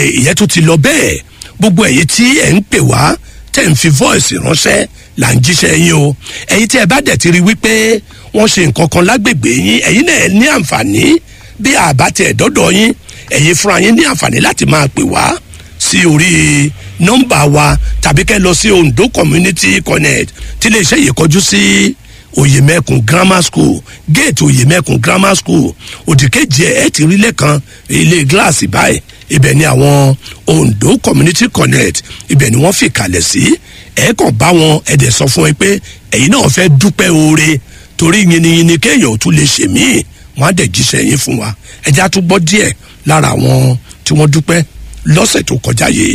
ìyẹn tó ti lọ bẹ́ẹ̀ gbogbo ẹ̀yin tí ẹ̀ ń pè wá tẹ̀ ń fi voice ránṣẹ́ là ń jíṣẹ́ yín o ẹ̀yin tí ẹ bá dẹ̀ ti rí wípé wọ́n ṣe nǹkan kan lágbègbè yín ẹ̀yin náà ní àǹfààní bí àbá tẹ̀ dọ́dọ̀ yín ẹ̀yin fúnra yín ní àǹfààní láti máa pè wá sí orí nọ́mbà wa tàbí kẹ́ lọ sí Ondo Community Connect tí lè ṣe yìí kọjú sí Oyemekun Grammar School gate Oyemekun Grammar School òdìkejì ẹ̀ ti rí lẹ́kan ilé gíláàsì báyìí ibẹ̀ ni àwọn Ondo Community Connect ibẹ̀ ni wọ́n fi kalẹ̀ sí ẹ̀ kàn bá wọn ẹ̀ dẹ̀ sọ fún ẹ pé ẹ̀yin náà fẹ́ dúpẹ́ oore torí yìnyín kéèyàn ò tún lè ṣe míì wọ́n á dẹ̀ jíṣẹ́ yín fún wa ẹ̀já tún gbọ́ díẹ̀ lára àwọn tí wọ́n dúpẹ́ lọ́sẹ̀ tó kọjá yìí.